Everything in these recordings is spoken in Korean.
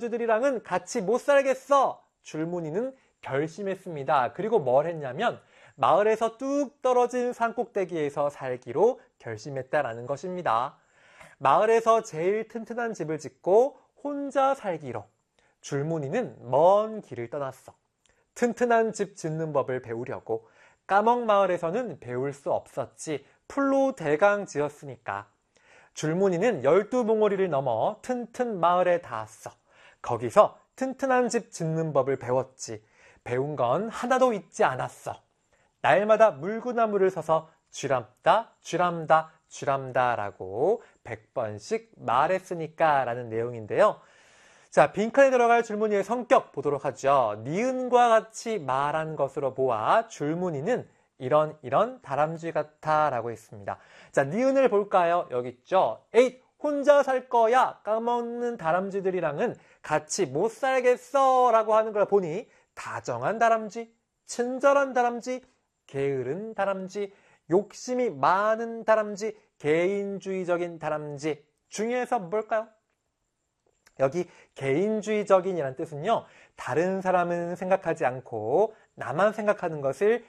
다람쥐들이랑은 같이 못 살겠어. 줄무늬는 결심했습니다. 그리고 뭘 했냐면 마을에서 뚝 떨어진 산꼭대기에서 살기로 결심했다라는 것입니다. 마을에서 제일 튼튼한 집을 짓고 혼자 살기로 줄무늬는 먼 길을 떠났어. 튼튼한 집 짓는 법을 배우려고. 까먹마을에서는 배울 수 없었지. 풀로 대강 지었으니까. 줄무늬는 12봉우리를 넘어 튼튼 마을에 닿았어. 거기서 튼튼한 집 짓는 법을 배웠지. 배운 건 하나도 잊지 않았어. 날마다 물구나무를 서서 쥐람다 쥐람다 쥐람다 라고 100번씩 말했으니까 라는 내용인데요. 자, 빈칸에 들어갈 줄무늬의 성격 보도록 하죠. 니은과 같이 말한 것으로 보아 줄무늬는 이런 다람쥐 같아 라고 했습니다. 자, 니은을 볼까요? 여기 있죠. 에잇, 혼자 살 거야. 까먹는 다람쥐들이랑은 같이 못 살겠어 라고 하는 걸 보니 다정한 다람쥐, 친절한 다람쥐, 게으른 다람쥐, 욕심이 많은 다람쥐, 개인주의적인 다람쥐 중에서 뭘까요? 여기 개인주의적인이라는 뜻은요, 다른 사람은 생각하지 않고 나만 생각하는 것을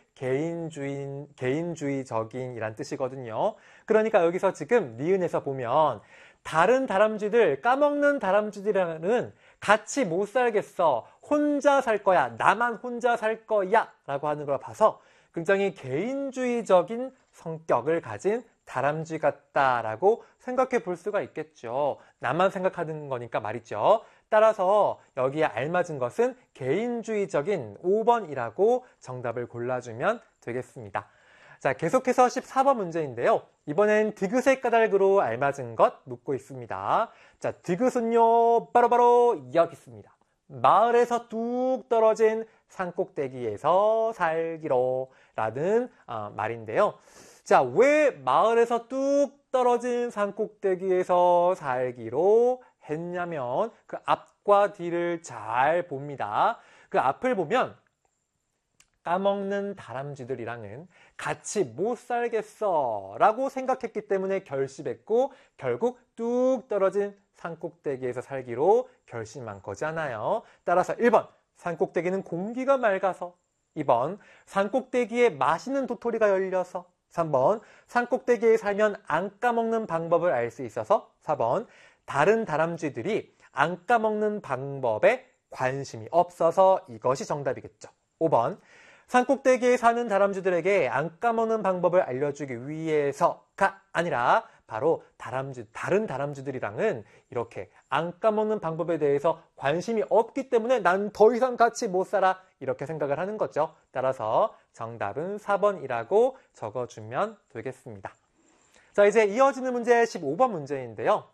개인주의적인이란 뜻이거든요. 그러니까 여기서 지금 니은에서 보면 다른 다람쥐들, 까먹는 다람쥐들이랑은 같이 못 살겠어. 혼자 살 거야. 나만 혼자 살 거야. 라고 하는 걸 봐서 굉장히 개인주의적인 성격을 가진 다람쥐 같다라고 생각해 볼 수가 있겠죠. 나만 생각하는 거니까 말이죠. 따라서 여기에 알맞은 것은 개인주의적인 5번이라고 정답을 골라주면 되겠습니다. 자, 계속해서 14번 문제인데요. 이번엔 디귿의 까닭으로 알맞은 것 묻고 있습니다. 자, 디귿은요, 바로 여기 있습니다. 마을에서 뚝 떨어진 산꼭대기에서 살기로 라는 말인데요. 자, 왜 마을에서 뚝 떨어진 산꼭대기에서 살기로 했냐면 그 앞과 뒤를 잘 봅니다. 그 앞을 보면 까먹는 다람쥐들이랑은 같이 못 살겠어 라고 생각했기 때문에 결심했고 결국 뚝 떨어진 산꼭대기에서 살기로 결심한 거잖아요. 따라서 1번 산꼭대기는 공기가 맑아서, 2번 산꼭대기에 맛있는 도토리가 열려서, 3번 산꼭대기에 살면 안 까먹는 방법을 알 수 있어서, 4번 다른 다람쥐들이 안 까먹는 방법에 관심이 없어서 이것이 정답이겠죠. 5번 산꼭대기에 사는 다람쥐들에게 안 까먹는 방법을 알려주기 위해서가 아니라 바로 다른 다람쥐들이랑은 이렇게 안 까먹는 방법에 대해서 관심이 없기 때문에 난 더 이상 같이 못 살아 이렇게 생각을 하는 거죠. 따라서 정답은 4번이라고 적어주면 되겠습니다. 자, 이제 이어지는 문제 15번 문제인데요.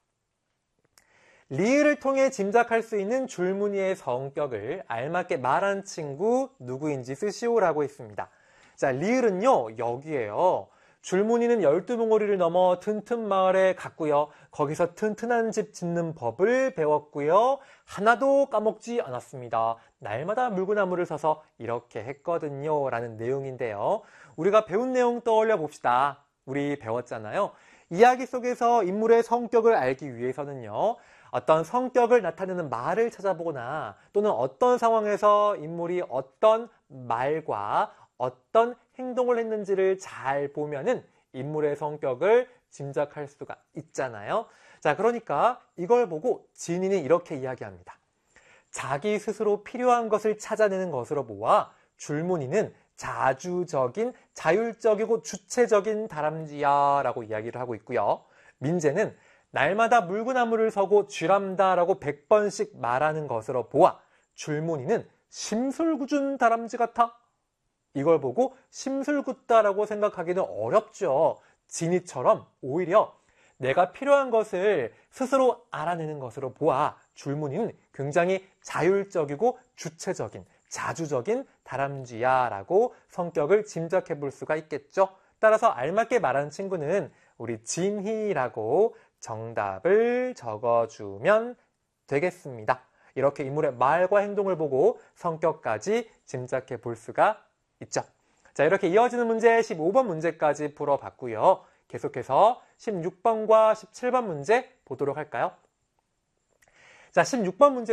리을을 통해 짐작할 수 있는 줄무늬의 성격을 알맞게 말한 친구 누구인지 쓰시오라고 했습니다. 자, 리을은요, 여기에요. 줄무늬는 12봉우리를 넘어 튼튼 마을에 갔고요. 거기서 튼튼한 집 짓는 법을 배웠고요. 하나도 까먹지 않았습니다. 날마다 물구나무를 서서 이렇게 했거든요. 라는 내용인데요. 우리가 배운 내용 떠올려 봅시다. 우리 배웠잖아요. 이야기 속에서 인물의 성격을 알기 위해서는요. 어떤 성격을 나타내는 말을 찾아보거나 또는 어떤 상황에서 인물이 어떤 말과 어떤 행동을 했는지를 잘 보면은 인물의 성격을 짐작할 수가 있잖아요. 자, 그러니까 이걸 보고 지닌이 이렇게 이야기합니다. 자기 스스로 필요한 것을 찾아내는 것으로 보아 줄무늬는 자주적인, 자율적이고 주체적인 다람쥐야 라고 이야기를 하고 있고요. 민재는 날마다 물구나무를 서고 쥐람다라고 100번씩 말하는 것으로 보아 줄무늬는 심술궂은 다람쥐 같아. 이걸 보고 심술궂다라고 생각하기는 어렵죠. 진이처럼 오히려 내가 필요한 것을 스스로 알아내는 것으로 보아 줄무늬는 굉장히 자율적이고 주체적인, 자주적인 다람쥐야 라고 성격을 짐작해 볼 수가 있겠죠. 따라서 알맞게 말하는 친구는 우리 진희라고 정답을 적어주면 되겠습니다. 이렇게 인물의 말과 행동을 보고 성격까지 짐작해 볼 수가 있죠. 자, 이렇게 이어지는 문제 15번 문제까지 풀어봤고요. 계속해서 16번과 17번 문제 보도록 할까요? 자, 16번 문제